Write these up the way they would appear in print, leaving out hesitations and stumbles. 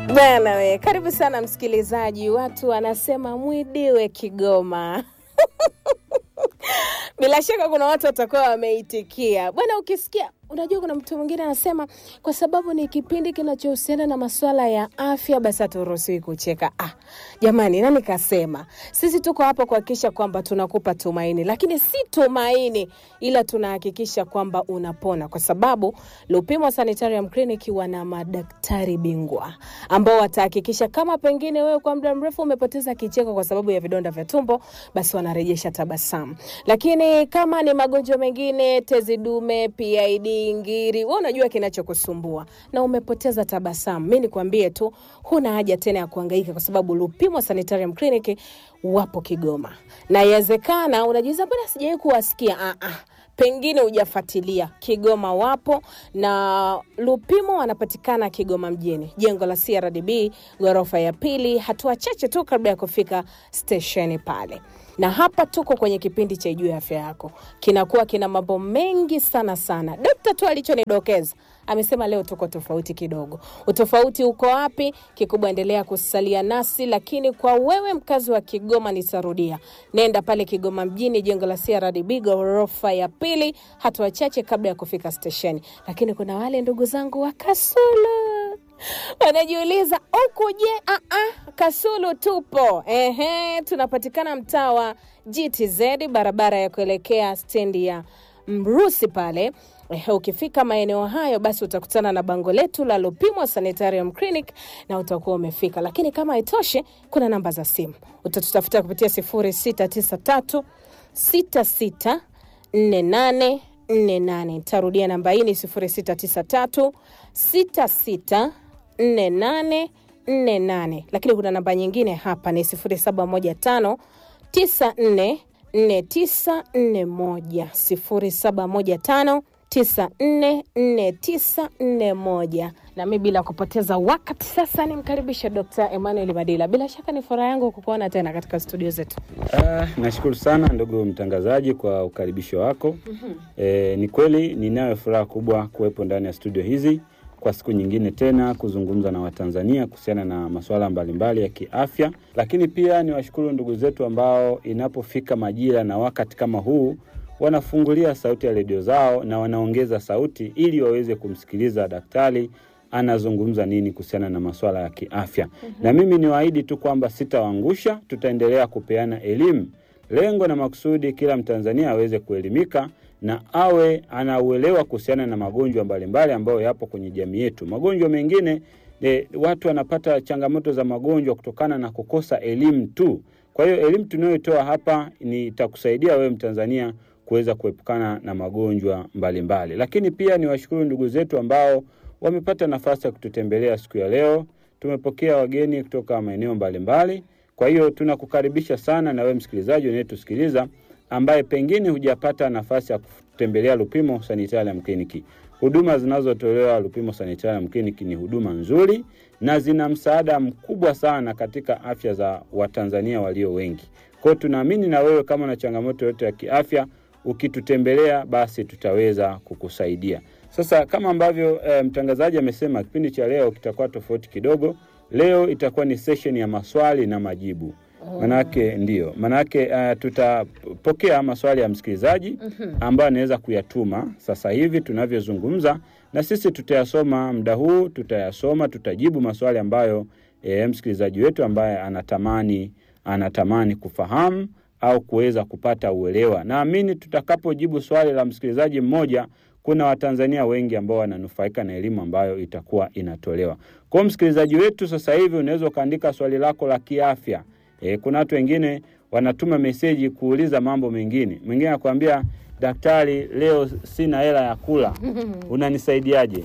Bwana we, karibu sana msikilizaji. Watu wanasema mwidiwe Kigoma. Bila shaka kuna watu watakuwa wameitikia. Bwana ukisikia, unajua kuna mtu mwingine anasema kwa sababu ni kipindi kinachohusiana na masuala ya afya basi haturuhusiwi kucheka. Jamani, nani kasema? Sisi tuko hapa kuhakikisha kwamba tunakupa tumaini, lakini si tumaini ila tunahakikisha kwamba unapona, kwa sababu Lupimo Sanitarium Clinic wana madaktari bingwa ambao watahakikisha kama pengine wewe kwa muda mrefu umepoteza kicheko kwa sababu ya vidonda vya tumbo, basi wanarejesha tabasamu. Lakini kama ni magonjwa mengine, tezi dume, PID, ngiri, wewe unajua kinachokusumbua na umepoteza tabasamu, mimi nikwambie tu huna haja tena ya kuhangaika, kwa sababu Lupimo Sanitarium Clinic wapo Kigoma. Na inawezekana unajiuliza bwana sijawahi kuwasikia. Pengine hujafuatilia. Kigoma wapo, na Lupimo wanapatikana Kigoma mjini, jengo la CRDB ghorofa ya pili, hatua chache tu kabla ya kufika stesheni pale. Na hapa tuko kwenye kipindi cha Ijue Afya Yako. Kinakuwa kina mambo mengi sana. Daktari tu alichonidokeza, amesema leo tuko tofauti kidogo. Utofauti uko wapi? Kikubwa endelea kusalia nasi, lakini kwa wewe mkazi wa Kigoma nitarudia. Nenda pale Kigoma mjini, jengo la CRDB ghorofa ya pili, hatua chache kabla ya kufika stesheni. Lakini kuna wale ndugu zangu wa Kasulu wanajiuliza ukuje? Kasulu tupo. Tunapatikana mtaa wa GTZ, barabara ya kuelekea stendi ya Mrusi pale. Ukifika maeneo hayo basi utakutana na bango letu la Lupimo Sanitarium Clinic na utakuwa umefika. Lakini kama haitoshi, kuna namba za simu. Utatutafuta kupitia 0693 66 4848. Tarudia namba hii ni 0693 66 4848. Lakini kuna namba nyingine hapa ni 0715 94 4941, 0715 944941. Na mimi bila kupoteza wakati sasa nimkaribisha Dr. Emmanuel Madila. Bila shaka ni furaha yangu kukuona tena katika studio zetu. Nashukuru sana ndugu mtangazaji kwa ukaribisho wako. Ni kweli ninayo furaha kubwa kuwepo ndani ya studio hizi kwa siku nyingine tena kuzungumza na Watanzania kuhusiana na masuala mbalimbali ya kiafya. Lakini pia niwashukuru ndugu zetu ambao inapofika majira na wakati kama huu wanafungulia sauti ya redio zao na wanaongeza sauti ili waweze kumsikiliza daktari anazungumza nini kuhusiana na masuala ya kiafya. Na mimi niwaahidi tu kwamba sitawaangusha, tutaendelea kupeana elimu. Lengo na makusudi kila Mtanzania aweze kuelimika na awe anauelewa kuhusiana na magonjwa mbalimbali ambayo yapo kwenye jamii yetu. Magonjwa mengine watu wanapata changamoto za magonjwa kutokana na kukosa elimu tu. Kwa hiyo elimu tunayotoa hapa itakusaidia wewe Mtanzania kuweza kuepukana na magonjwa mbalimbali. Lakini pia niwashukuru ndugu zetu ambao wamepata nafasi ya kututembelea siku ya leo. Tumepokea wageni kutoka maeneo mbalimbali. Kwa hiyo tunakukaribisha sana na wewe msikilizaji unayetusikiliza ambaye pengine hujapata nafasi ya kutembelea Lupimo Sanitarium Clinic. Huduma zinazotolewa Lupimo Sanitarium Clinic ni huduma nzuri na zina msaada mkubwa sana katika afya za Watanzania walio wengi. Kwa hiyo tunaamini na wewe kama una changamoto yote ya kiafya, ukitutembelea basi tutaweza kukusaidia. Sasa kama ambavyo mtangazaji amesema, kipindi cha leo kitakuwa tofauti kidogo. Leo itakuwa ni session ya maswali na majibu. Manake tutapokea maswali ya msikilizaji ambayo anaweza kuyatuma sasa hivi tunavyozungumza, na sisi tutayasoma muda huu, tutajibu maswali ambayo msikilizaji wetu ambaye anatamani kufahamu au kuweza kupata uelewa. Naamini tutakapojibu swali la msikilizaji mmoja, kuna Watanzania wengi ambao wananufaika na elimu ambayo itakuwa inatolewa. Kwa msikilizaji wetu sasa hivi unaweza kaandika swali lako la kiafya. Kuna watu wengine wanatuma meseji kuuliza mambo mengine. Mwingine anakuambia, daktari, leo sina hela ya kula, unanisaidiaje?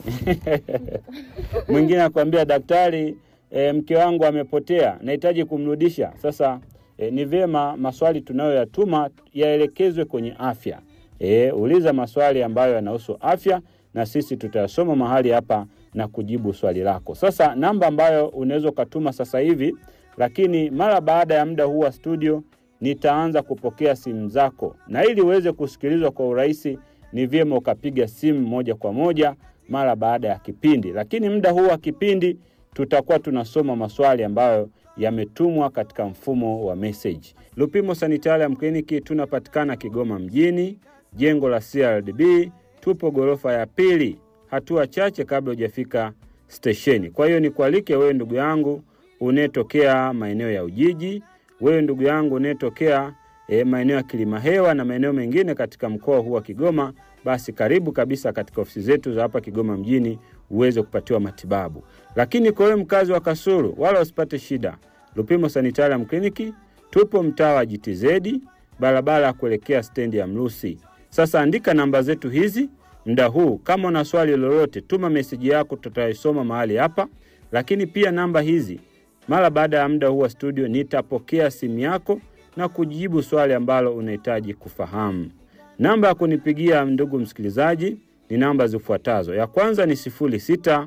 Mwingine anakuambia, daktari, mke wangu amepotea, nahitaji kumrudisha. Sasa ni vyema maswali tunayoyatuma yaelekezwe kwenye afya. Uliza maswali ambayo yanahusu afya na sisi tutayasoma mahali hapa na kujibu swali lako. Sasa namba ambayo unaweza kutuma sasa hivi, lakini mara baada ya muda huu wa studio nitaanza kupokea simu zako. Na ili uweze kusikilizwa kwa urahisi ni vyema ukapiga simu moja kwa moja mara baada ya kipindi. Lakini muda huu wa kipindi tutakuwa tunasoma maswali ambayo yametumwa katika mfumo wa message. Lupimo Sanitarium Clinic tunapatikana Kigoma mjini, jengo la CRDB, tupo ghorofa ya pili, hatua chache kabla hujafika stesheni. Kwa hiyo nikualike wewe ndugu yangu unetokea maeneo ya Ujiji, wewe ndugu yangu unetokea maeneo ya Kilimahewa na maeneo mengine katika mkoa huu wa Kigoma, basi karibu kabisa katika ofisi zetu za hapa Kigoma mjini uweze kupatiwa matibabu. Lakini kwa wewe mkazi wa Kasulu, wala usipate shida. Lupimo Sanitarium Clinic tupo mtaa wa GTZ, barabara ya kuelekea stendi ya Mrusi. Sasa andika namba zetu hizi muda huu, kama una swali lolote tuma message yako, tutaisoma mahali hapa. Lakini pia namba hizi, mara baada ya muda huu wa studio nitapokea simu yako na kujibu swali ambalo unahitaji kufahamu. Namba ya kunipigia ndugu msikilizaji ni namba zifuatazo. Ya kwanza ni 0693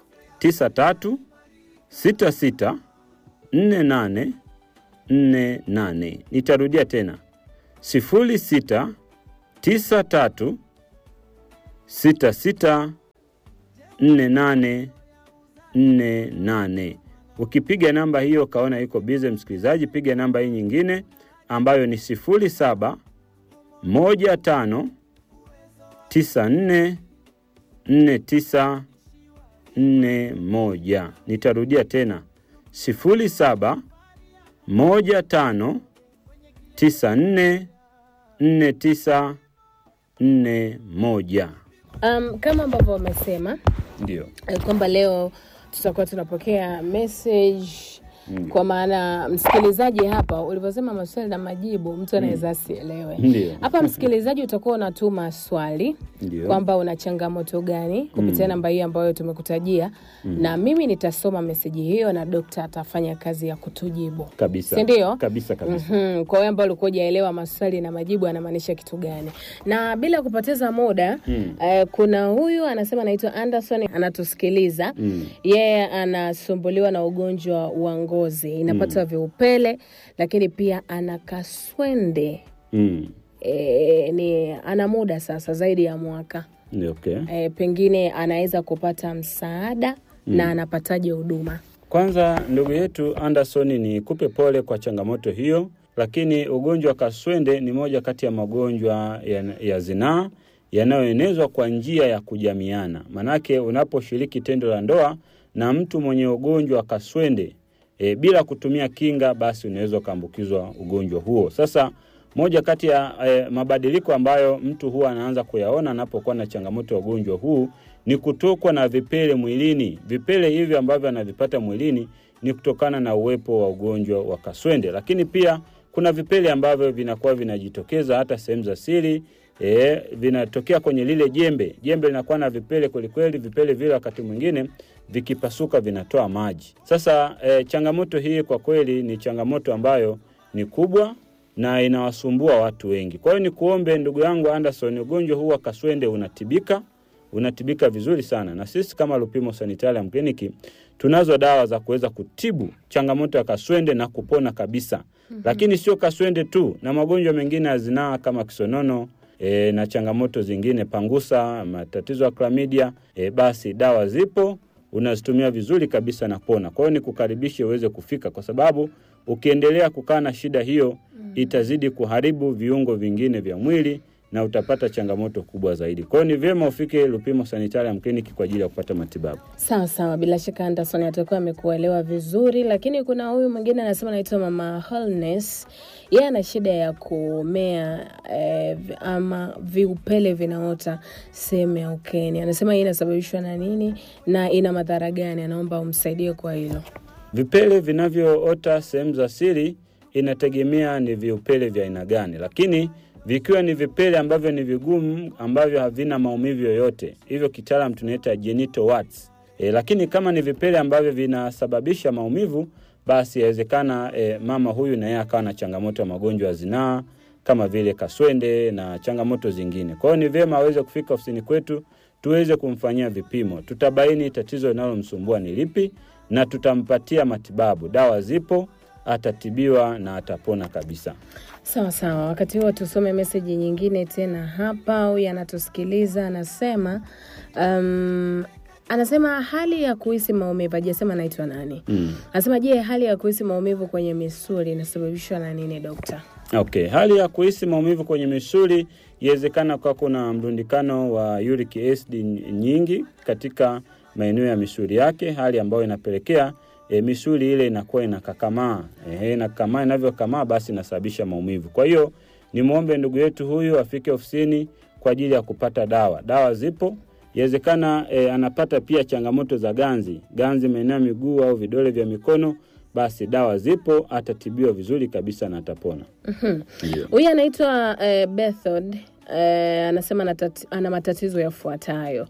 66 48 48. Nitarudia tena. 0693 66 48 48. Ukipiga namba hiyo kaona iko busy msikilizaji, piga namba hii nyingine ambayo ni 07 15 94 49 41. Nitarudia tena. 07 15 94 49 41. Kama ambavyo wamesema Ndio kwamba leo tutakuwa tunapokea message. Kwa maana msikilizaji hapa ulivyosema maswali na majibu mtu anaweza asielewe. Hapa msikilizaji utakuwa unatuma swali kwamba una changamoto gani kupitia namba hii ambayo tumekutajia, na mimi nitasoma message hiyo na daktari atafanya kazi ya kutujibu. Kabisa. Si ndio? Kabisa. Kwa hiyo ambao ulikuwa hujaelewa maswali na majibu anamaanisha kitu gani. Na bila kupoteza muda, kuna huyu anasema anaitwa Anderson, anatusikiliza. Yeye anasumbuliwa na ugonjwa wa ngozi, inapata viupele, lakini pia ana kaswende. Ni ana muda sasa zaidi ya mwaka. Okay. Pengine anaweza kupata msaada na anapataje huduma? Kwanza ndugu yetu Anderson, ni kupe pole kwa changamoto hiyo, lakini ugonjwa wa kaswende ni moja kati ya magonjwa ya zinaa yanayoenezwa kwa njia ya kujamiana. Manake unaposhiriki tendo la ndoa na mtu mwenye ugonjwa wa kaswende bila kutumia kinga, basi unaweza kuambukizwa ugonjwa huo. Sasa moja kati ya mabadiliko ambayo mtu huwa anaanza kuyaona anapokuwa na changamoto ya ugonjwa huu ni kutokwa na vipele mwilini. Vipele hivi ambavyo anavipata mwilini ni kutokana na uwepo wa ugonjwa wa kaswende. Lakini pia kuna vipele ambavyo vinakuwa vinajitokeza hata sehemu za siri, vinatokea kwenye lile jembe. Jembe linakuwa na vipele kweli, vipele vile wakati mwingine vikipasuka vinatoa maji. Sasa changamoto hii kwa kweli ni changamoto ambayo ni kubwa na inawasumbua watu wengi. Kwa hiyo ni kuombe ndugu yangu Anderson, ugonjwa huu wa kaswende unatibika vizuri sana. Na sisi kama Lupimo Sanitarium Clinic tunazo dawa za kuweza kutibu changamoto ya kaswende na kupona kabisa. Lakini sio kaswende tu, na magonjwa mengine ya zinaa kama kisonono, na changamoto zingine, pangusa, matatizo ya chlamydia, basi dawa zipo, unazitumia vizuri kabisa na pona. Kwa hiyo nikukaribishe uweze kufika, kwa sababu ukiendelea kukaa na shida hiyo itazidi kuharibu viungo vingine vya mwili na utapata changamoto kubwa zaidi. Kwa hiyo ni vyema ufike Lupimo Sanitarium Clinic kwa ajili ya kupata matibabu. Sawa, bila shaka Anderson atakuwa amekuelewa vizuri. Lakini kuna huyu mwingine anasema anaitwa Mama Holness. Yeye ana shida ya kumea ama viupele vinaota sehemu ya ukeni. Anasema hii inasababishwa na nini na ina madhara gani? Anaomba umsaidie kwa hilo. Vipele vinavyoota sehemu za siri inategemea ni viupele vya aina gani, lakini vikiwa ni vipele ambavyo ni vigumu, ambavyo havina maumivu yoyote, hivyo kitaalamu tunaita genital warts. Lakini kama ni vipele ambavyo vinasababisha maumivu, basi yawezekana mama huyu na yeye akawa na changamoto ya magonjwa ya zinaa kama vile kaswende na changamoto zingine. Kwa hiyo ni vyema aweze kufika ofisini kwetu tuweze kumfanyia vipimo. Tutabaini tatizo linalomsumbua ni lipi na tutampatia matibabu. Dawa zipo, atatibiwa na atapona kabisa. Sawa. Wakati huo tusome message nyingine tena hapa. Huyu anatusikiliza anasema Anasema hali ya kuhisi maumivu, hajasema anaitwa nani. Anasema je, hali ya kuhisi maumivu kwenye misuli inasababishwa na nini dokta? Okay, hali ya kuhisi maumivu kwenye misuli inawezekana kwa kuna mrundikano wa uric acid nyingi katika maeneo ya misuli yake, hali ambayo inapelekea misuli ile inakuwa inakakamaa. Inakakamaa, inavyokamaa basi inasababisha maumivu. Kwa hiyo ni muombe ndugu yetu huyu afike ofisini kwa ajili ya kupata dawa. Dawa zipo. Inawezekana anapata pia changamoto za ganzi maeneo ya miguu au vidole vya mikono, basi dawa zipo, atatibiwa vizuri kabisa na atapona. Huyu anaitwa Bethod. Anasema ana matatizo yafuatayo.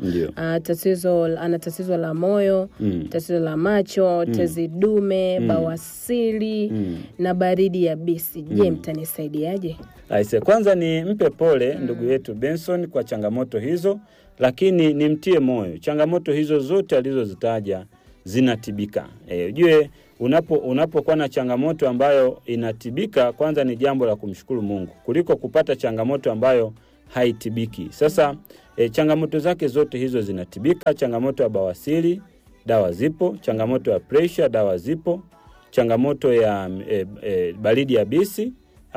Ana tatizo la moyo, tatizo la macho, tezi dume, bawasiri na baridi yabisi. Je, mtanisaidiaje? Kwanza ni mpe pole ndugu yetu Benson kwa changamoto hizo, lakini nimtie moyo. Changamoto hizo zote alizozitaja zinatibika. Ujue unapokuwa na changamoto ambayo inatibika, kwanza ni jambo la kumshukuru Mungu kuliko kupata changamoto ambayo haitibiki. Sasa changamoto zake zote hizo zinatibika. Changamoto ya bawasiri, dawa zipo. Changamoto ya pressure, dawa zipo. Changamoto ya baridi yabisi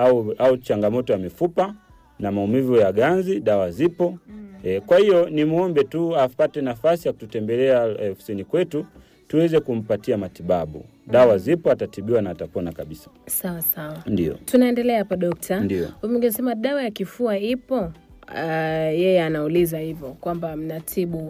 au changamoto ya mifupa na maumivu ya ganzi, dawa zipo. Kwa hiyo ni muombe tu apate nafasi ya kututembelea ofisini kwetu tuweze kumpatia matibabu. Dawa zipo, atatibiwa na atapona kabisa. Sawa sawa. Ndio. Tunaendelea hapa dokta. Ndio. Umesema dawa ya kifua ipo? Yeye anauliza hivyo kwamba mnatibu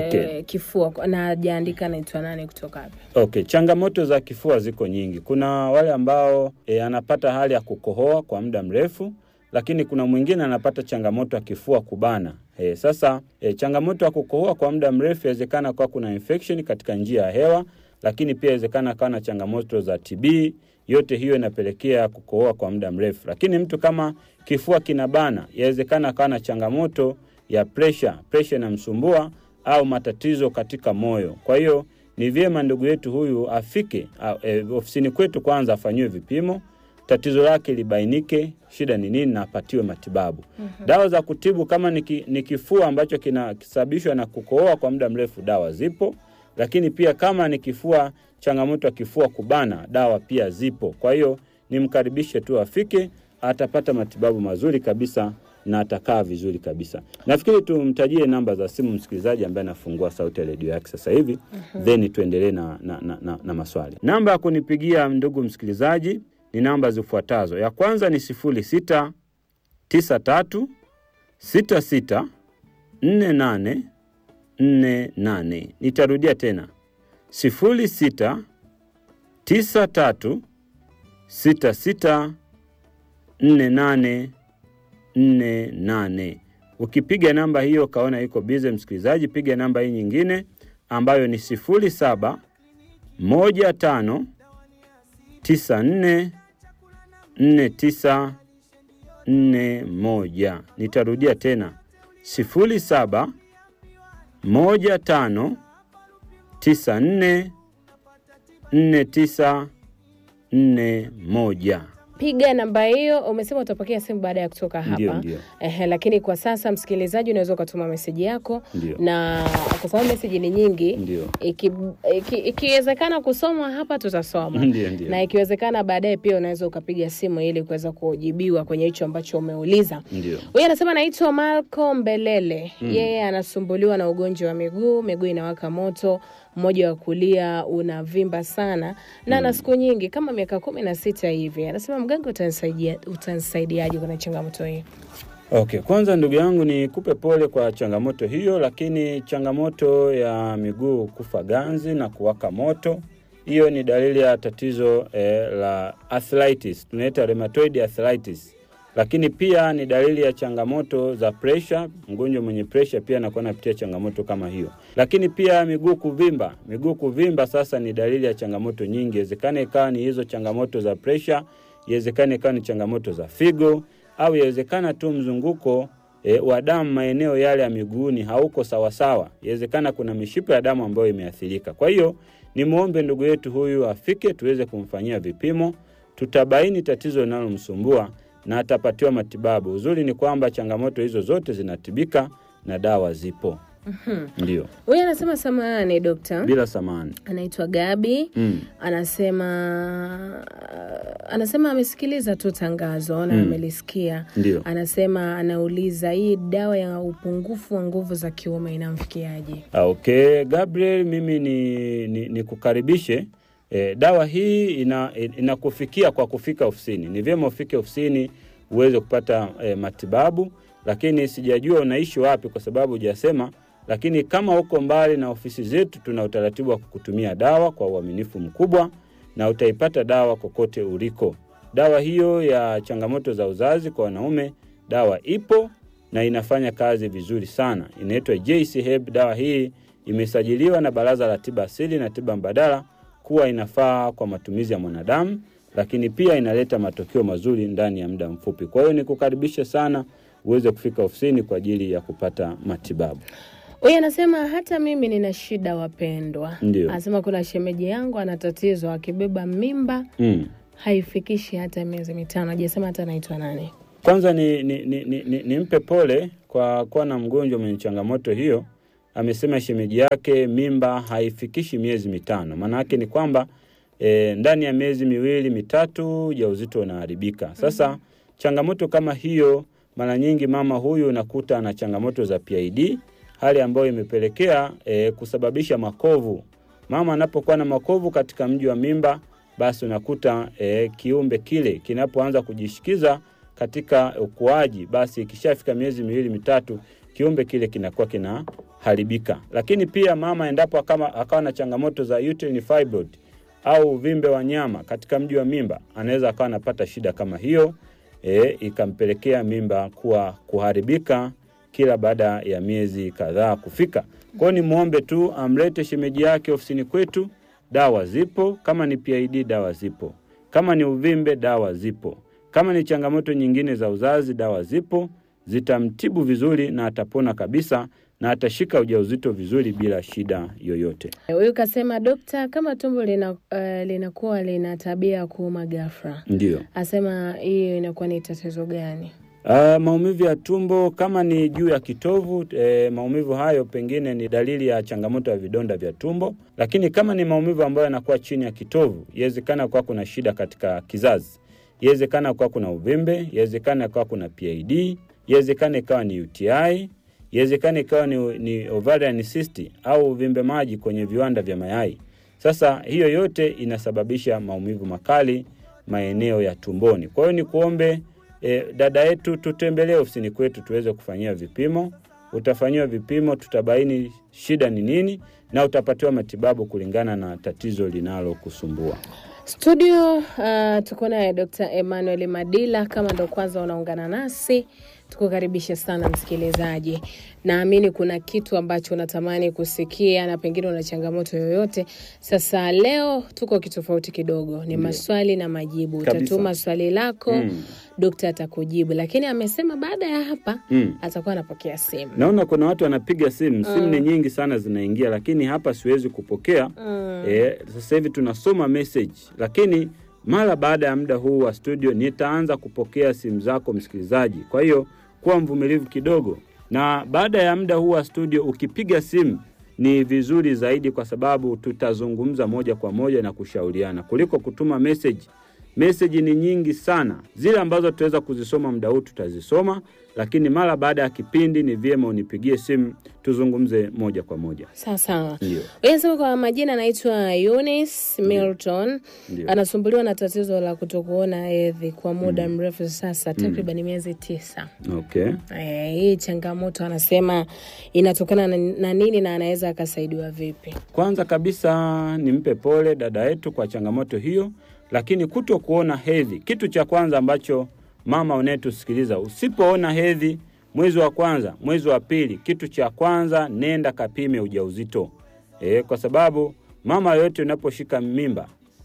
kifua, na hajaandika anaitwa nani kutoka hapa. Okay, changamoto za kifua ziko nyingi. Kuna wale ambao anapata hali ya kukohoa kwa muda mrefu, lakini kuna mwingine anapata changamoto ya kifua kubana. Sasa changamoto ya kukohoa kwa muda mrefu inawezekana kwa kuna infection katika njia ya hewa, lakini pia inawezekana kwa na changamoto za TB. Yote hiyo inapelekea kukohoa kwa muda mrefu. Lakini mtu kama kifua kinabana, inawezekana kwa na changamoto ya pressure inamsumbua au matatizo katika moyo. Kwa hiyo ni vyema ndugu yetu huyu afike ofisini kwetu, kwanza afanyiwe vipimo, tatizo lake libainike, shida ni nini, na apatiwe matibabu. Dawa za kutibu kama ni kifua ambacho kinasababishwa na kukohoa kwa muda mrefu, dawa zipo. Lakini pia kama ni kifua, changamoto ya kifua kubana, dawa pia zipo. Kwa hiyo nimkaribishe tu afike, atapata matibabu mazuri kabisa na atakaa vizuri kabisa. Nafikiri tumtajie namba za simu msikilizaji ambaye anafungua sauti ya redio yake sasa hivi, then tuendelee na maswali. Namba ya kunipigia ndugu msikilizaji ni namba zifuatazo. Ya kwanza ni 0693 66 48 48. Nitarudia tena. 0693 66 48 48. Ukipiga namba hiyo kaona iko busy msikilizaji, piga namba hii nyingine ambayo ni 07 15 94 49 41. Nitarudia tena. 07 15 94 49 41. Piga namba hiyo. Umesema utapokea simu baada ya kutoka hapa. Ndio. Lakini kwa sasa msikilizaji, unaweza kutuma message yako. Ndiyo. Na kwa sababu message ni nyingi, Ndio. ikiwezekana kusoma hapa tutasoma. Ndio. Na ikiwezekana baadaye pia unaweza ukapiga simu ili kuweza kujibiwa kwenye hicho ambacho umeuliza. Ndio. Wewe anasema anaitwa Malcolm Belele. Yeye anasumbuliwa na ugonjwa wa miguu inawaka moto, mmoja wa kulia unavimba sana na na siku nyingi kama miaka 16 hivi. Anasema mganga, utanisaidiaje kuna changamoto hii? Okay, kwanza ndugu yangu ni kupe pole kwa changamoto hiyo, lakini changamoto ya miguu kufa ganzi na kuwaka moto, hiyo ni dalili ya tatizo la arthritis, tunaita rheumatoid arthritis. Lakini pia ni dalili ya changamoto za pressure, mgonjwa mwenye pressure pia anakuwa anapitia changamoto kama hiyo. Lakini pia miguu kuvimba sasa ni dalili ya changamoto nyingi. Inawezekana ikawa ni hizo changamoto za pressure, inawezekana ikawa ni changamoto za figo, au inawezekana tu mzunguko wa damu maeneo yale ya miguuni hauko sawa sawa. Inawezekana kuna mishipa ya damu ambayo imeathirika. Kwa hiyo ni muombe ndugu yetu huyu afike tuweze kumfanyia vipimo, tutabaini tatizo linalomsumbua na atapatiwa matibabu. Uzuri ni kwamba changamoto hizo zote zinatibika na dawa zipo. Ndio. Huyu anasema samahani dokta. Bila samahani. Anaitwa Gabi. Anasema amesikiliza tu tangazo na amelisikia. Ndio. Anasema anauliza hii dawa ya upungufu wa nguvu za kiume inamfikiaje? Okay, Gabriel, mimi ni kukaribishe. Dawa hii inakufikia kwa kufika ofisini. Ni vyema ufike ofisini uweze kupata matibabu, lakini sijajua unaishi wapi kwa sababu hujasema, lakini kama uko mbali na ofisi zetu tuna utaratibu wa kukutumia dawa kwa uaminifu mkubwa na utaipata dawa kokote uliko. Dawa hiyo ya changamoto za uzazi kwa wanaume, dawa ipo na inafanya kazi vizuri sana. Inaitwa JC Herb. Dawa hii imesajiliwa na Baraza la Tiba Asili na Tiba Mbadala kuwa inafaa kwa matumizi ya mwanadamu, lakini pia inaleta matokeo mazuri ndani ya muda mfupi. Kwa hiyo nikukaribisha sana uweze kufika ofisini kwa ajili ya kupata matibabu. Huyu anasema hata mimi nina shida wapendwa. Ndio. Anasema kuna shemeji yangu ana tatizo akibeba mimba haifikishi hata miezi 5. Hajasema hata anaitwa nani. Kwanza nimpe pole kwa kuwa na mgonjwa mwenye changamoto hiyo. Amesema shemeji yake mimba haifikishi miezi 5. Maana yake ni kwamba ndani ya miezi 2-3 ujauzito unaharibika. Sasa changamoto kama hiyo mara nyingi mama huyu unakuta ana changamoto za PID, hali ambayo imepelekea kusababisha makovu. Mama anapokuwa na makovu katika mji wa mimba, basi unakuta kiumbe kile kinapoanza kujishikiza katika ukuaji, basi ikishafika miezi 2-3 kiumbe kile kinakuwa kinaharibika. Lakini pia mama endapo akawa na changamoto za uterine fibroid au uvimbe wa nyama katika mji wa mimba, anaweza akawa anapata shida kama hiyo, ikampelekea mimba kuharibika kila baada ya miezi kadhaa kufika. Kwa hiyo ni muombe tu amlete shemeji yake ofisini kwetu, dawa zipo. Kama ni PID dawa zipo. Kama ni uvimbe dawa zipo. Kama ni changamoto nyingine za uzazi dawa zipo. Zitamtibu vizuri na atapona kabisa na atashika ujauzito vizuri bila shida yoyote. Huyu kasema dokta, kama tumbo linakuwa lina tabia kuuma ghafla. Ndio. Asema hiyo inakuwa ni tatizo gani? Maumivu ya tumbo kama ni juu ya kitovu, maumivu hayo pengine ni dalili ya changamoto ya vidonda vya tumbo. Lakini kama ni maumivu ambayo yanakuwa chini ya kitovu, inawezekana kwa kuna shida katika kizazi. Inawezekana kwa kuna uvimbe, inawezekana kwa kuna PID, inawezekana ikawa ni UTI, inawezekana ikawa ni ovarian cyst au uvimbe maji kwenye viwanda vya mayai. Sasa hiyo yote inasababisha maumivu makali maeneo ya tumboni. Kwa hiyo ni kuombe dada yetu tutembelee ofisini kwetu tuweze kufanyia vipimo. Utafanyiwa vipimo, tutabaini shida ni nini na utapatiwa matibabu kulingana na tatizo linalo kusumbua. Studio tuko naye Dr. Emmanuel Madila. Kama ndo kwanza unaungana nasi, tukukaribisha sana msikilizaji. Naamini kuna kitu ambacho unatamani kusikia na pengine una changamoto yoyote. Sasa leo tuko kitofauti kidogo. Ni maswali na majibu. Utatuma swali lako, Dr. atakujibu. Lakini amesema baada ya hapa atakuwa anapokea simu. Naona kuna watu wanapiga simu. Simu ni nyingi sana zinaingia, lakini hapa siwezi kupokea. Sasa hivi tunasoma message. Lakini mara baada ya muda huu wa studio nitaanza kupokea simu zako msikilizaji. Kwa hiyo kuwa mvumilivu kidogo. Na baada ya muda huu wa studio ukipiga simu ni vizuri zaidi kwa sababu tutazungumza moja kwa moja na kushauriana kuliko kutuma message. Message ni nyingi sana. Zile ambazo tutaweza kuzisoma muda huu tutazisoma, lakini mara baada ya kipindi ni vyema unipigie simu tuzungumze moja kwa moja. Sawa. Wewe kwa majina anaitwa Eunice Milton. Anasumbuliwa na tatizo la kutokuona hedhi kwa muda mrefu sasa, takriban miezi 9. Okay. Hii changamoto anasema inatokana na nini na anaweza akasaidiwa vipi? Kwanza kabisa nimpe pole dada yetu kwa changamoto hiyo, lakini kutokuona hedhi, kitu cha kwanza ambacho mama unayetusikiliza, usipoona hedhi mwezi wa kwanza, mwezi wa pili, kitu cha kwanza nenda kapime ujauzito. Kwa sababu mama yote unaposhika mimba,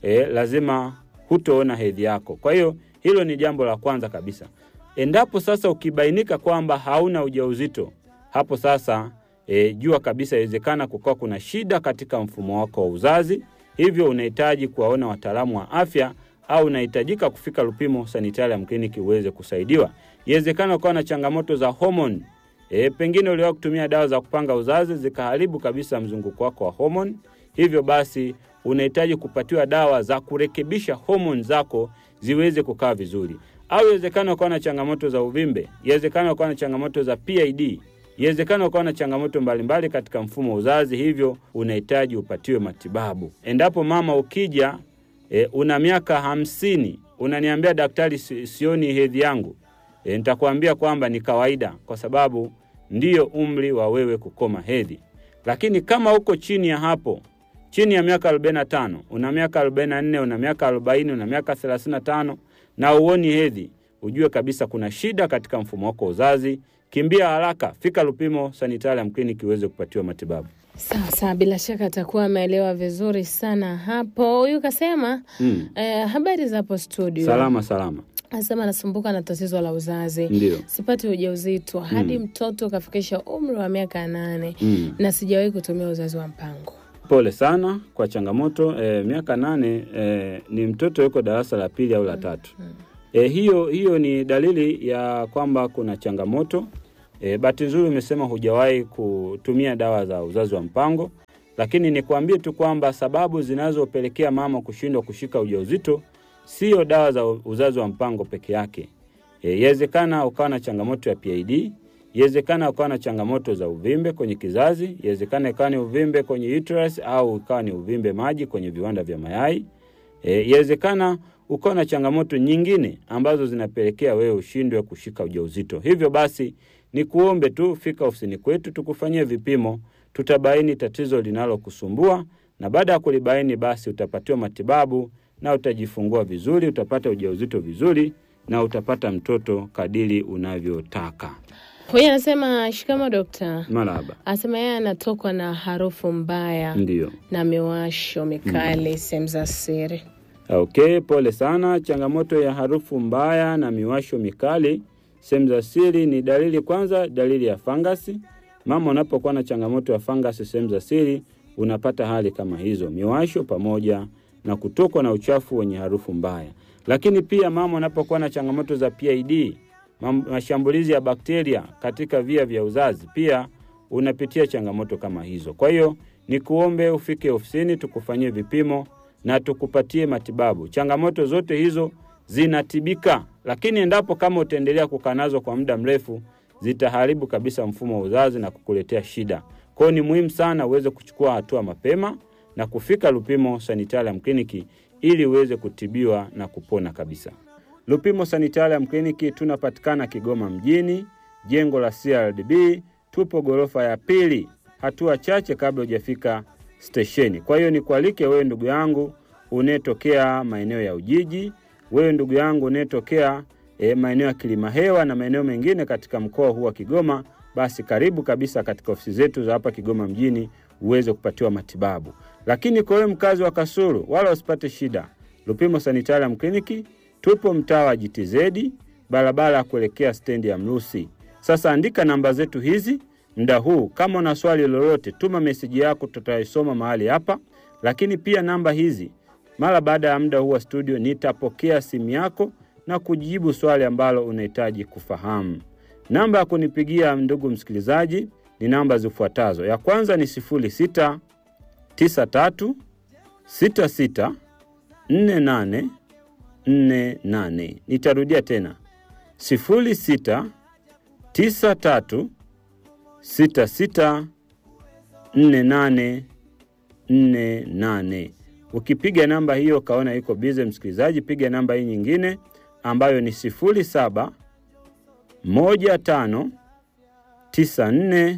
lazima hutoona hedhi yako. Kwa hiyo hilo ni jambo la kwanza kabisa. Endapo sasa ukibainika kwamba hauna ujauzito, hapo sasa jua kabisa inawezekana kukawa kuna shida katika mfumo wako wa uzazi. Hivyo unahitaji kuwaona wataalamu wa afya au unahitajika kufika Lupimo Sanitarium Clinic uweze kusaidiwa. Inawezekana ukawa na changamoto za hormone, Pengine uliwahi kutumia dawa za kupanga uzazi zikaharibu kabisa mzunguko wako wa homoni. Hivyo basi unahitaji kupatiwa dawa za kurekebisha homoni zako ziweze kukaa vizuri. Au inawezekana ukawa na changamoto za uvimbe, inawezekana ukawa na changamoto za PID, inawezekana ukawa na changamoto mbalimbali katika mfumo wa uzazi, hivyo unahitaji upatiwe matibabu. Endapo mama ukija una miaka 50, unaniambia daktari sioni hedhi yangu, nitakwambia kwamba ni kawaida, kwa sababu ndiyo umri wa wewe kukoma hedhi. Lakini kama uko chini ya hapo, chini ya miaka 45, una miaka 44, una miaka 40, una miaka 35 na uoni hedhi, ujue kabisa kuna shida katika mfumo wako uzazi. Kimbia haraka, fika Lupimo Sanitarium Clinic uweze kupatiwa matibabu. Sawa, bila shaka atakuwa ameelewa vizuri sana hapo. Huyu kasema habari za hapo studio. Salama. Anasema anasumbuka na tatizo la uzazi. Ndiyo. Sipati ujauzito hadi mtoto kafikisha umri wa miaka 8 na sijawahi kutumia uzazi wa mpango. Pole sana kwa changamoto. Miaka 8 ni mtoto yuko darasa la 2 au la 3. Hiyo ni dalili ya kwamba kuna changamoto. Bahati nzuri umesema hujawahi kutumia dawa za uzazi wa mpango, lakini nikwambie tu kwamba sababu zinazopelekea mama kushindwa kushika ujauzito sio dawa za uzazi wa mpango peke yake. Inawezekana ukawa na changamoto ya PID, inawezekana ukawa na changamoto za uvimbe kwenye kizazi, inawezekana ikawa ni uvimbe kwenye uterus au ikawa ni uvimbe maji kwenye viwanda vya mayai. Inawezekana ukawa na changamoto nyingine ambazo zinapelekea wewe ushindwe kushika ujauzito. Hivyo basi ni kuombe tu fika ofisini kwetu tukufanyie vipimo, tutabaini tatizo linalokusumbua, na baada ya kulibaini basi utapatiwa matibabu na utajifungua vizuri, utapata ujauzito vizuri na utapata mtoto kadiri unavyotaka. Huyu anasema shikamo dokta. Marhaba. Anasema yeye anatokwa na harufu mbaya. Ndiyo. Na miwasho mikali sehemu za siri. Okay, pole sana. Changamoto ya harufu mbaya na miwasho mikali sehemu za siri ni dalili ya fangasi. Mama unapokuwa na changamoto ya fangasi sehemu za siri, unapata hali kama hizo, miwasho pamoja na kutokwa na uchafu wenye harufu mbaya. Lakini pia mama unapokuwa na changamoto za PID, mashambulizi ya bakteria katika via vya uzazi, pia unapitia changamoto kama hizo. Kwa hiyo ni kuombe ufike ofisini tukufanyie vipimo na tukupatie matibabu. Changamoto zote hizo zinatibika, lakini endapo kama utaendelea kukaa nazo kwa muda mrefu, zitaharibu kabisa mfumo wa uzazi na kukuletea shida. Kwa hiyo ni muhimu sana uweze kuchukua hatua mapema na kufika Lupimo Sanitarium Clinic ili uweze kutibiwa na kupona kabisa. Lupimo Sanitarium Clinic tunapatikana Kigoma mjini, jengo la CRDB, tupo ghorofa ya 2, hatua chache kabla hujafika stesheni. Kwa hiyo nikualike wewe ndugu yangu unetokea maeneo ya Ujiji, wewe ndugu yangu unetokea maeneo ya Kilimahewa na maeneo mengine katika mkoa huu wa Kigoma, basi karibu kabisa katika ofisi zetu za hapa Kigoma mjini uweze kupatiwa matibabu. Lakini kwa wewe mkazi wa Kasulu, wala usipate shida. Lupimo Sanitarium Clinic tupo mtaa wa GTZ, barabara kuelekea stendi ya Mrusi. Sasa andika namba zetu hizi muda huu, kama una swali lolote tuma message yako, tutaisoma mahali hapa. Lakini pia namba hizi, mara baada ya muda huu wa studio nitapokea simu yako na kujibu swali ambalo unahitaji kufahamu. Namba ya kunipigia ndugu msikilizaji ni namba zifuatazo. Ya kwanza ni 0693 66 48 48. Nitarudia tena. 0693 66 48 48. Ukipiga namba hiyo kaona iko busy msikilizaji, piga namba hii nyingine ambayo ni 07 15 94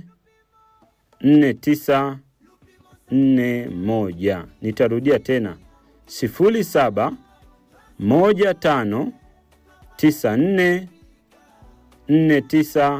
49 41. Nitarudia tena 07 15 94 49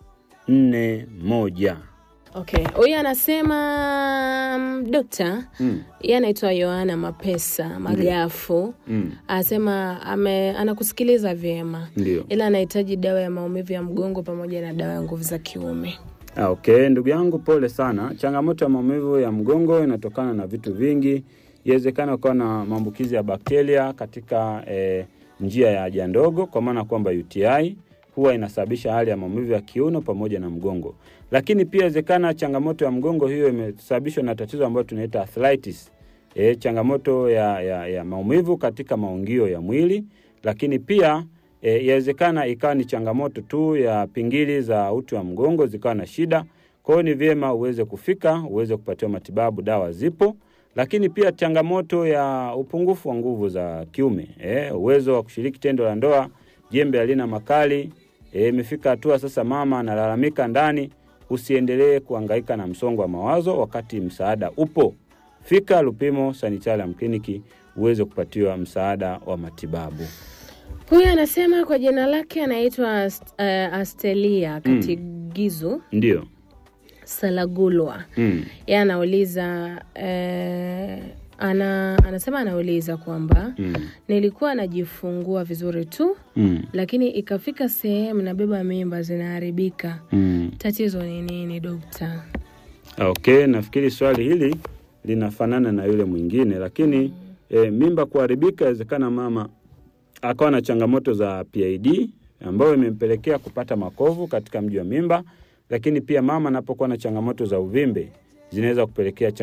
41. Okay, huyu anasema dokta, yeye anaitwa Yohana Mapesa Magafu. Anasema anakusikiliza vyema. Ndiyo. Ila anahitaji dawa ya maumivu ya mgongo pamoja na dawa ya nguvu za kiume. Okay, ndugu yangu pole sana. Changamoto ya maumivu ya mgongo inatokana na vitu vingi. Inawezekana ukawa na maambukizi ya bakteria katika njia ya haja ndogo, kwa maana kwamba UTI. huwa inasababisha hali ya maumivu ya kiuno pamoja na mgongo. Lakini pia inawezekana changamoto ya mgongo hiyo imesababishwa na tatizo ambalo tunaita arthritis. Changamoto ya maumivu katika maungio ya mwili. Lakini pia inawezekana ikawa ni changamoto tu ya pingili za uti wa mgongo zikawa na shida. Kwa hiyo ni vyema uweze kufika, uweze kupatiwa matibabu, dawa zipo. Lakini pia changamoto ya upungufu wa nguvu za kiume, uwezo wa kushiriki tendo la ndoa, jembe halina makali, imefika hatua sasa mama analalamika ndani, usiendelee kuhangaika na msongo wa mawazo wakati msaada upo. Fika Lupimo Sanitarium Clinic uweze kupatiwa msaada wa matibabu. Huyu anasema kwa jina lake anaitwa Astelia Katigizo. Ndio. Salagulwa. Yeye anauliza anasema anauliza kwamba nilikuwa najifungua vizuri tu lakini ikafika sehemu nabeba mimba zinaharibika. Tatizo ni nini dokta? Okay, nafikiri swali hili linafanana na yule mwingine, lakini mimba kuharibika inawezekana mama akawa na changamoto za PID ambayo imempelekea kupata makovu katika mji wa mimba. Lakini pia mama anapokuwa na changamoto za uvimbe zinaweza kupelekea